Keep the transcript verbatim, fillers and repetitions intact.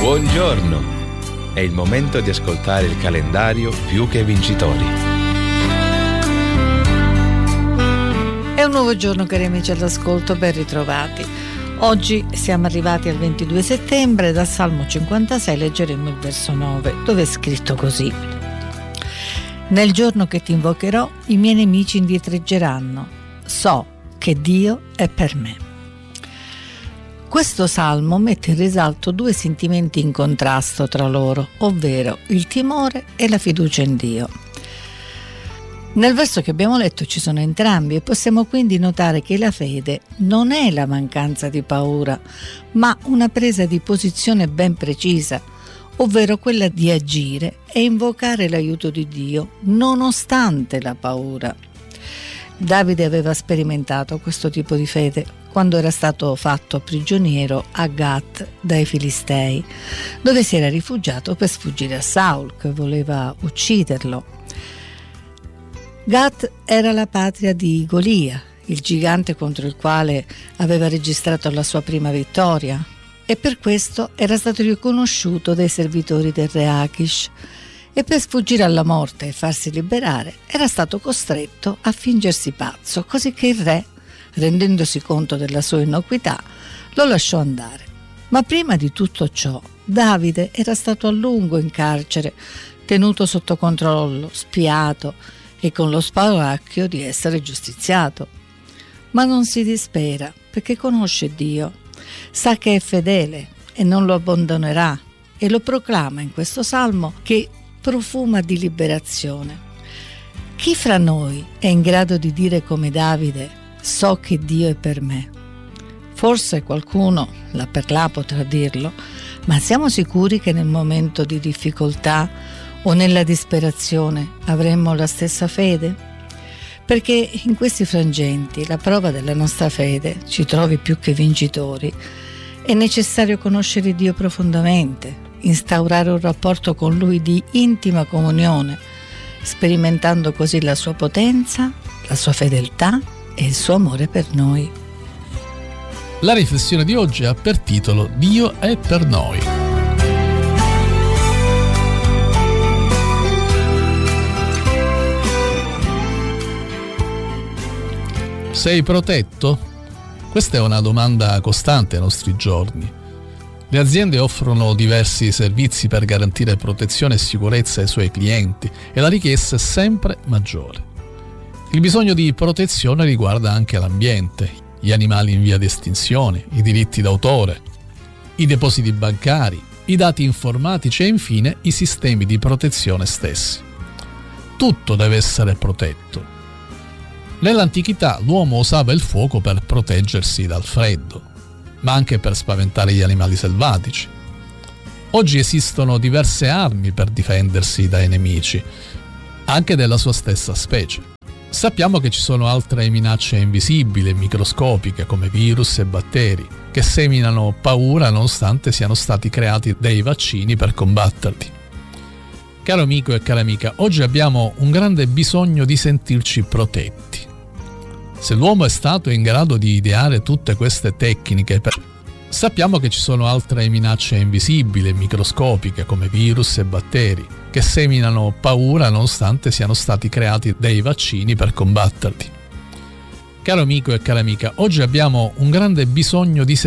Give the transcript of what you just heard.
Buongiorno! È il momento di ascoltare il calendario Più che Vincitori. È un nuovo giorno, cari amici all'ascolto, ben ritrovati. Oggi siamo arrivati al ventidue settembre. Dal Salmo cinquantasei leggeremo il verso nove, dove è scritto così: Nel giorno che ti invocherò, i miei nemici indietreggeranno. So che Dio è per me. Questo salmo mette in risalto due sentimenti in contrasto tra loro, ovvero il timore e la fiducia in Dio. Nel verso che abbiamo letto ci sono entrambi e possiamo quindi notare che la fede non è la mancanza di paura, ma una presa di posizione ben precisa, ovvero quella di agire e invocare l'aiuto di Dio nonostante la paura. Davide aveva sperimentato questo tipo di fede quando era stato fatto prigioniero a Gat dai Filistei, dove si era rifugiato per sfuggire a Saul, che voleva ucciderlo. Gat era la patria di Golia, il gigante contro il quale aveva registrato la sua prima vittoria, e per questo era stato riconosciuto dai servitori del re Achish, e per sfuggire alla morte e farsi liberare era stato costretto a fingersi pazzo, così che il re, rendendosi conto della sua innocuità, lo lasciò andare. Ma prima di tutto ciò, Davide era stato a lungo in carcere, tenuto sotto controllo, spiato e con lo spauracchio di essere giustiziato. Ma non si dispera, perché conosce Dio, sa che è fedele e non lo abbandonerà, e lo proclama in questo salmo che profuma di liberazione. Chi fra noi è in grado di dire come Davide: so che Dio è per me? Forse qualcuno là per là potrà dirlo, ma siamo sicuri che nel momento di difficoltà o nella disperazione avremmo la stessa fede? Perché in questi frangenti la prova della nostra fede ci trovi più che vincitori. È necessario conoscere Dio profondamente, instaurare un rapporto con Lui di intima comunione, sperimentando così la sua potenza, la sua fedeltà e il suo amore per noi. La riflessione di oggi ha per titolo Dio è per noi. Sei protetto? Questa è una domanda costante ai nostri giorni. Le aziende offrono diversi servizi per garantire protezione e sicurezza ai suoi clienti e la richiesta è sempre maggiore. Il bisogno di protezione riguarda anche l'ambiente, gli animali in via di estinzione, i diritti d'autore, i depositi bancari, i dati informatici e infine i sistemi di protezione stessi. Tutto deve essere protetto. Nell'antichità l'uomo usava il fuoco per proteggersi dal freddo, ma anche per spaventare gli animali selvatici. Oggi esistono diverse armi per difendersi dai nemici, anche della sua stessa specie. Sappiamo che ci sono altre minacce invisibili e microscopiche come virus e batteri che seminano paura nonostante siano stati creati dei vaccini per combatterli. Caro amico e cara amica, oggi abbiamo un grande bisogno di sentirci protetti. Se l'uomo è stato in grado di ideare tutte queste tecniche, per... sappiamo che ci sono altre minacce invisibili e microscopiche come virus e batteri che seminano paura nonostante siano stati creati dei vaccini per combatterli. Caro amico e cara amica, oggi abbiamo un grande bisogno di